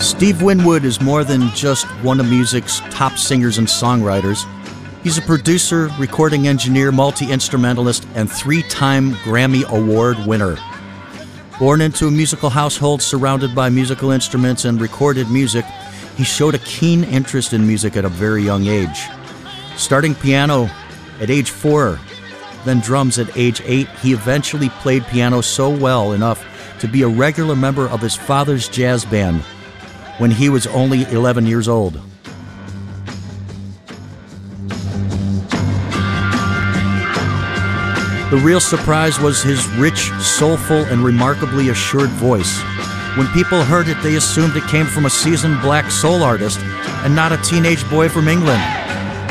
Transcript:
Steve Winwood is more than just one of music's top singers and songwriters. He's a producer, recording engineer, multi-instrumentalist, and 3-time Grammy Award winner. Born into a musical household surrounded by musical instruments and recorded music, he showed a keen interest in music at a very young age. Starting piano at age 4, then drums at age 8, he eventually played piano so well enough to be a regular member of his father's jazz band when he was only 11 years old. The real surprise was his rich, soulful, and remarkably assured voice. When people heard it, they assumed it came from a seasoned black soul artist and not a teenage boy from England.